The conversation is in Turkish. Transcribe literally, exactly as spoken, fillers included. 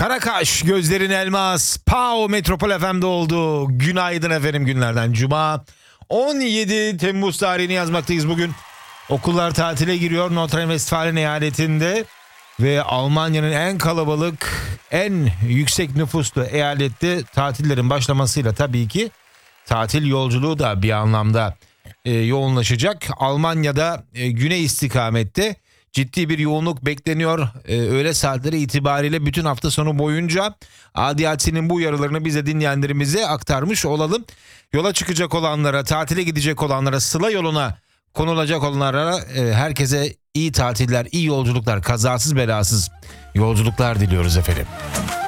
Karakaş, gözlerin elmas, Pau Metropol F M'de oldu. Günaydın efendim, günlerden Cuma. on yedi Temmuz tarihini yazmaktayız bugün. Okullar tatile giriyor Nordrhein-Westfalen eyaletinde. Ve Almanya'nın en kalabalık, en yüksek nüfuslu eyalette tatillerin başlamasıyla tabii ki tatil yolculuğu da bir anlamda e, yoğunlaşacak. Almanya'da e, güney istikamette ciddi bir yoğunluk bekleniyor. Ee, öğle saatleri itibariyle bütün hafta sonu boyunca A D L C'nin bu uyarılarını bize, dinleyenlerimize aktarmış olalım. Yola çıkacak olanlara, tatile gidecek olanlara, Sıla yoluna konulacak olanlara e, herkese iyi tatiller, iyi yolculuklar, kazasız belasız yolculuklar diliyoruz efendim.